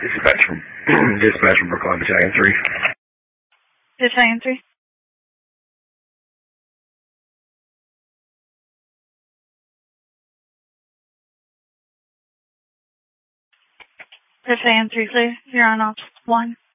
Dispatch from dispatch from Brookline Battalion 3. Battalion 3. Battalion 3 clear. You're on off 1.